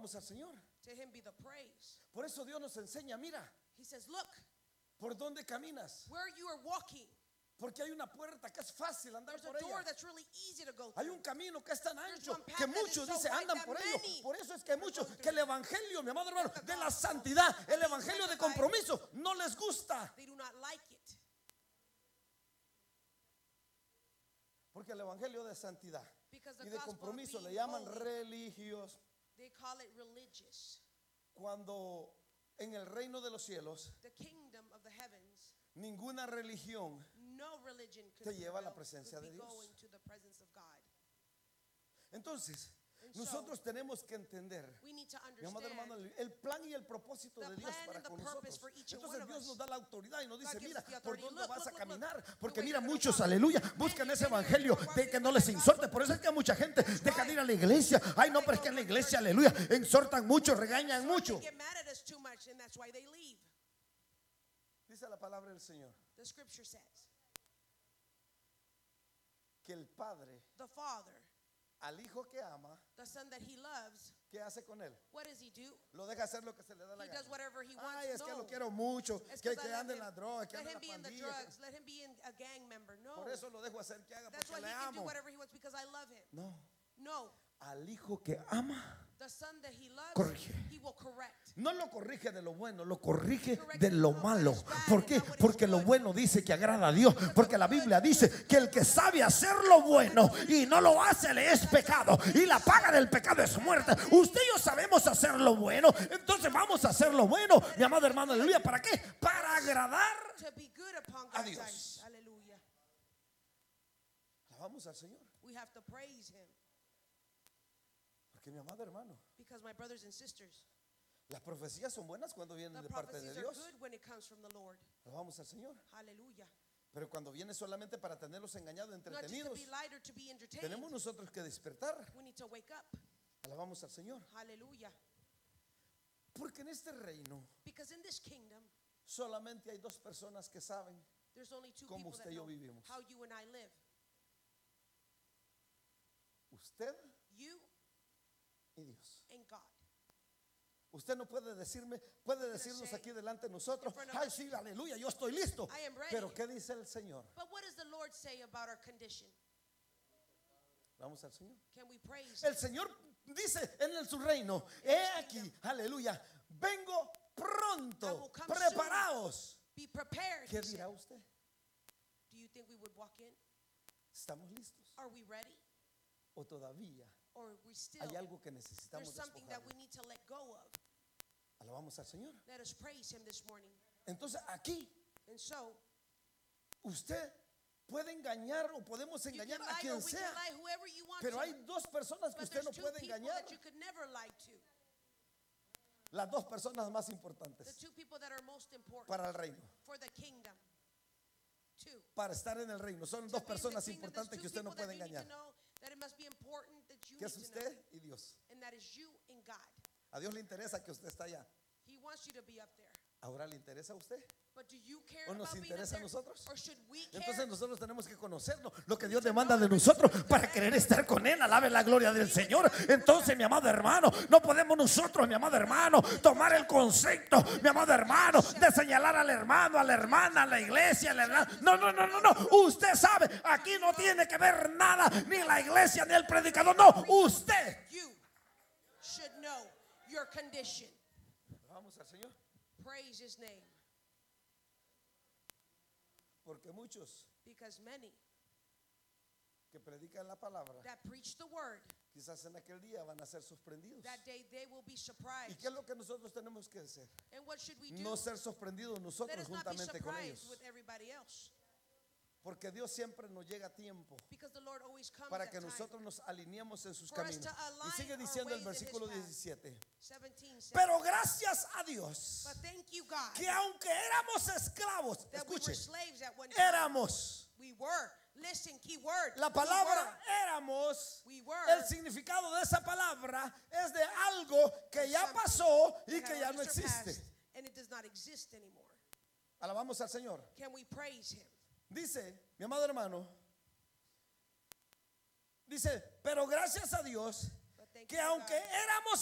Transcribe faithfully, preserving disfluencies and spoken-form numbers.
Alabamos al Señor. To him be the praise. Por eso Dios nos enseña, mira, He says, look, por dónde caminas. where you are walking, Porque hay una puerta que es fácil andar there's a por door ella. that's really easy to go Hay through. un camino que es tan ancho one path que that is muchos so dice wide andan that por ello. many Por eso es que muchos go que el evangelio, mi amado hermano, de la santidad, el evangelio de compromiso, no les gusta. They do not like it. Porque el evangelio de santidad Because the y de gospel of compromiso le being llaman holy, religios. they call it religious. Cuando en el reino de los cielos The kingdom of the heavens, ninguna religión no religion could te lleva a la prevail, presencia could de be Dios. going to the presence of God. Entonces And so, nosotros tenemos que entender, we need to mi amado understand hermano, el plan y el propósito the de Dios plan para and the con purpose nosotros. for each and Entonces one of Dios us. nos da la autoridad y nos dice, God gives mira, us the por authority. dónde Look, vas look, a look, caminar. look. Porque The way mira, you're gonna muchos, walk. aleluya, Many, buscan ese many are evangelio walking de que no in les that insorte. gospel. Por eso es que mucha gente deja why de ir a la iglesia. Ay, no, they pero es go que en la from iglesia, church. aleluya, exhortan mucho, regañan So mucho. they get mad at us too much, and that's why they leave. Dice la palabra del Señor The scripture says, que el Padre the Father, al Hijo que ama, the Son that He loves, ¿qué hace con él? what does He do? Lo deja hacer lo que se le da la He does gana. whatever He wants. Ay, es que No. lo quiero mucho, It's que, 'cause I que love ande en him. la droga, que Let ande en him la be in the pandilla. drugs. Let him be in a gang member. No. Por eso lo dejo hacer que haga, That's why porque He le can do amo. whatever He wants because I love Him. No, No. al Hijo que ama, The Son that He loves, corrige. He will correct. No lo corrige de lo bueno, lo corrige de lo malo. ¿Por qué? Correct what is Porque lo good. bueno dice que agrada a Dios. Porque la Biblia dice que el que sabe hacer lo bueno y no lo hace le es pecado. Y la paga del pecado es muerte. Usted y yo sabemos hacer lo bueno. Entonces vamos a hacer lo bueno. Mi amado hermano, aleluya. ¿Para qué? Para agradar. To be good upon A God's Dios. eyes. Hallelujah. Alabamos al Señor. We have to praise Him Porque mi amado hermano, because, my brothers and sisters, las profecías son buenas cuando vienen the de parte de prophecies are Dios. good when it comes from the Lord. Alabamos al Señor. Hallelujah. Pero cuando viene solamente para tenerlos engañados, Not just to entretenidos, be light or to be entertained. tenemos nosotros que despertar. We need to wake up. Alabamos al Señor. Hallelujah. Porque en este reino Because in this kingdom, solamente hay dos personas que saben there's only two cómo people usted that y yo know vivimos. how you and I live. Usted You y Dios. and God. Usted no puede decirme, puede decirnos say aquí delante de nosotros, in front of ay us, sí, aleluya, yo estoy listo. I am ready. Pero ¿qué dice el Señor? But what does the Lord say about our condition? Vamos al Señor. Can we praise El Him? Señor dice en su reino, he aquí, aleluya, vengo I pronto, will come preparaos. Be prepared. ¿Qué he said. dirá usted? Do you think we would walk in? ¿Estamos listos? Are we ready? ¿O todavía Or are we still? hay algo que There's necesitamos something that we despojar? need to let go of. Alabamos al Señor. Let us praise Him this morning. Entonces aquí And so, usted puede engañar o podemos you engañar can a lie or quien we sea. can lie whoever you want Pero to. hay dos personas que But usted there's no two puede people engañar. that you could never lie to. Las dos personas más The importantes two people that are most important para el reino, for the kingdom. Two. para estar en el reino. Son To dos be in the personas kingdom, there's importantes two que usted no people that puede you need to engañar. know that it must be important that you Que es need to know. usted y Dios. And that is you and God. A Dios le interesa que usted está allá. He wants you to be up there. Ahora le interesa a usted. But do you care ¿O nos about being up interesa a there? nosotros? Or should we care? Entonces nosotros tenemos que conocerlo, lo que Dios demanda de nosotros para querer estar con Él. Alabe la gloria del Señor. Entonces, mi amado hermano, no podemos nosotros, mi amado hermano, tomar el concepto, mi amado hermano, de señalar al hermano, a la hermana, a la iglesia, a la hermana. No, no, no, no, no. Usted sabe, aquí no tiene que ver nada, ni la iglesia, ni el predicador. No, usted. You should know your condition. Vamos al Señor. Praise His name. Porque muchos Because many que predican la palabra, that preach the word, quizás en aquel día van a ser sorprendidos. that day they will be ¿Y surprised. qué es lo que nosotros tenemos que hacer? And what should we do? No ser sorprendidos Let nosotros us not be juntamente con surprised ellos. with everybody else. Porque Dios siempre nos llega a tiempo Because the Lord always comes para at que time. nosotros nos alineemos en sus For us caminos. to Y align sigue our diciendo el ways in His versículo path. diecisiete. seventeen says, Pero gracias a Dios but thank you, God, que aunque éramos esclavos, that we were escuche, slaves at one time. éramos. We were. Listen, key word. La we palabra were. éramos, We were. el significado de esa palabra es de algo que ya pasó y that que had ya no already surpassed, existe. and it does not exist anymore. Alabamos al Señor. Can we praise Him? Dice, mi amado hermano, dice, pero gracias a Dios But thank que you, aunque God, éramos